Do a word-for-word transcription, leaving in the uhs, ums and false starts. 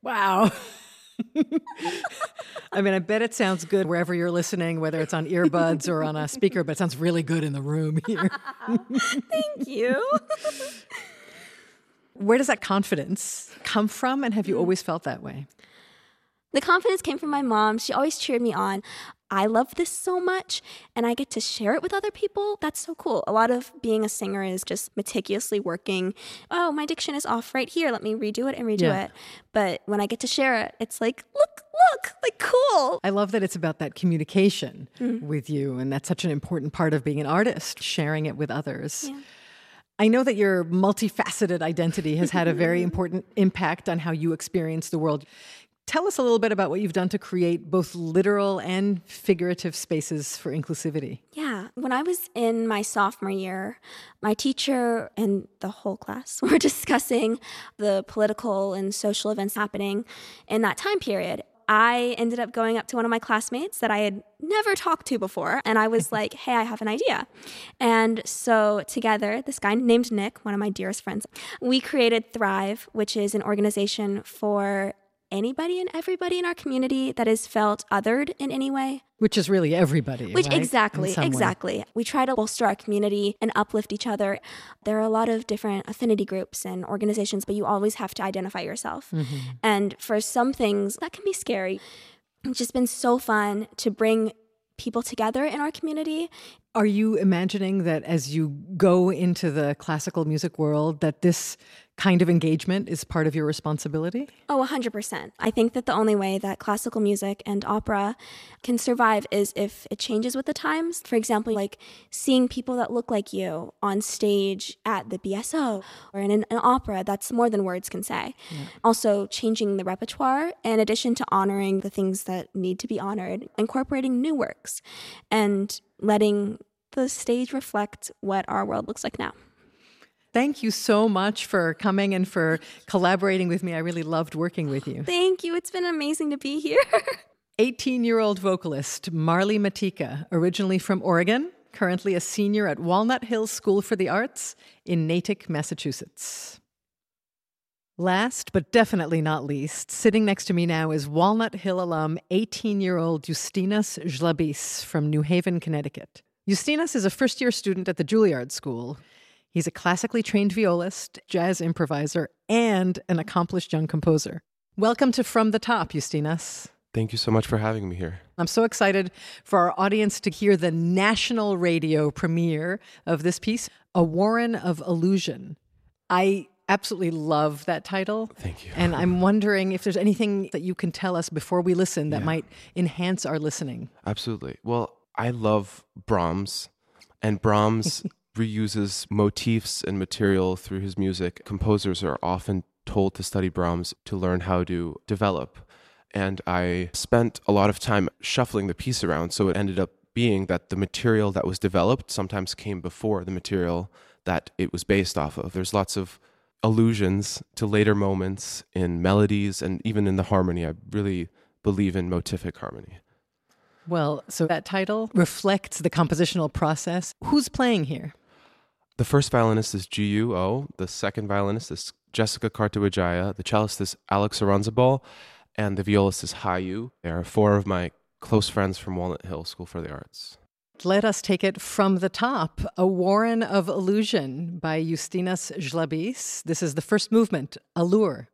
Wow. I mean, I bet it sounds good wherever you're listening, whether it's on earbuds or on a speaker, but it sounds really good in the room here. Thank you. Where does that confidence come from, and have you always felt that way? The confidence came from my mom. She always cheered me on. I love this so much, and I get to share it with other people. That's so cool. A lot of being a singer is just meticulously working. Oh, my diction is off right here. Let me redo it and redo Yeah. it. But when I get to share it, it's like, look, look, like cool. I love that it's about that communication Mm-hmm. with you, and that's such an important part of being an artist, sharing it with others. Yeah. I know that your multifaceted identity has had a very important impact on how you experience the world. Tell us a little bit about what you've done to create both literal and figurative spaces for inclusivity. Yeah. When I was in my sophomore year, my teacher and the whole class were discussing the political and social events happening in that time period. I ended up going up to one of my classmates that I had never talked to before, and I was like, hey, I have an idea. And so together, this guy named Nick, one of my dearest friends, we created Thrive, which is an organization for anybody and everybody in our community that is felt othered in any way. Which is really everybody, Which right? exactly, In some way. exactly. We try to bolster our community and uplift each other. There are a lot of different affinity groups and organizations, but you always have to identify yourself. Mm-hmm. And for some things, that can be scary. It's just been so fun to bring people together in our community. Are you imagining that as you go into the classical music world, that this kind of engagement is part of your responsibility? Oh, one hundred percent. I think that the only way that classical music and opera can survive is if it changes with the times. For example, like seeing people that look like you on stage at the B S O or in an, an opera, that's more than words can say. Yeah. Also, changing the repertoire, in addition to honoring the things that need to be honored, incorporating new works and letting the stage reflect what our world looks like now. Thank you so much for coming and for collaborating with me. I really loved working with you. Thank you. It's been amazing to be here. eighteen-year-old vocalist Marlee Matika, originally from Oregon, currently a senior at Walnut Hills School for the Arts in Natick, Massachusetts. Last, but definitely not least, sitting next to me now is Walnut Hill alum eighteen-year-old Justinas Žlabys from New Haven, Connecticut. Justinas is a first-year student at the Juilliard School. He's a classically trained violist, jazz improviser, and an accomplished young composer. Welcome to From the Top, Justinas. Thank you so much for having me here. I'm so excited for our audience to hear the national radio premiere of this piece, A Warren of Illusion. I absolutely love that title. Thank you. And I'm wondering if there's anything that you can tell us before we listen that Yeah. might enhance our listening. Absolutely. Well, I love Brahms, and Brahms reuses motifs and material through his music. Composers are often told to study Brahms to learn how to develop. And I spent a lot of time shuffling the piece around, so it ended up being that the material that was developed sometimes came before the material that it was based off of. There's lots of allusions to later moments in melodies and even in the harmony. I really believe in motific harmony. Well, so that title reflects the compositional process. Who's playing here? The first violinist is G U O. The second violinist is Jessica Kartawijaya. The cellist is Alex Aranzabal. And the violist is Hayu. They are four of my close friends from Walnut Hill School for the Arts. Let us take it from the top. A Warren of Illusion by Justinas Žlabys. This is the first movement, Allure.